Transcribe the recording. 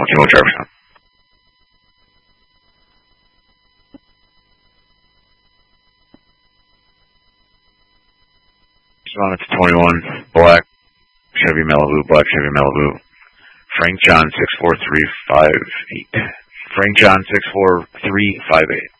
What's your driver's name? It's 21, black Chevy Malibu. Frank John 64358. Frank John 64358.